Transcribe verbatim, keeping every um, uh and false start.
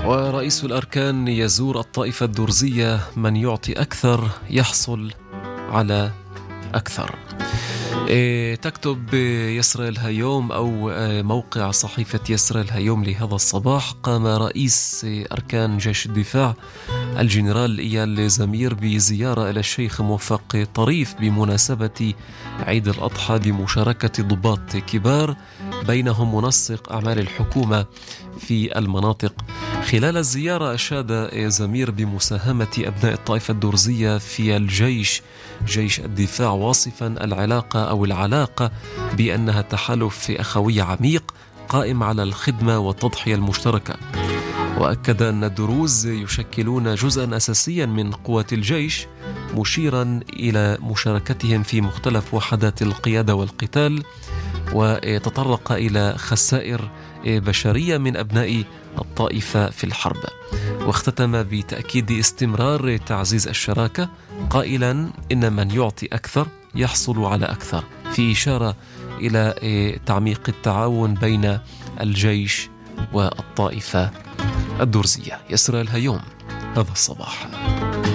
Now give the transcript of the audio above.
ورئيس الأركان يزور الطائفة الدرزية، من يعطي أكثر يحصل على أكثر. تكتب يسرى الهيوم أو موقع صحيفة يسرى الهيوم لهذا الصباح: قام رئيس أركان جيش الدفاع الجنرال إيال زمير بزيارة إلى الشيخ موفق طريف بمناسبة عيد الأضحى بمشاركة ضباط كبار، بينهم منسق أعمال الحكومة في المناطق. خلال الزيارة أشاد زمير بمساهمة أبناء الطائفة الدرزية في الجيش جيش الدفاع، واصفا العلاقة أو العلاقة بأنها تحالف أخوي عميق قائم على الخدمة والتضحية المشتركة. وأكد أن الدروز يشكلون جزءا أساسيا من قوة الجيش، مشيرا إلى مشاركتهم في مختلف وحدات القيادة والقتال، وتطرق إلى خسائر بشرية من أبناء الطائفة في الحرب. واختتم بتأكيد استمرار تعزيز الشراكة، قائلا إن من يعطي أكثر يحصل على أكثر، في إشارة إلى تعميق التعاون بين الجيش والطائفة الدرزية. يسرى الهيوم هذا الصباح.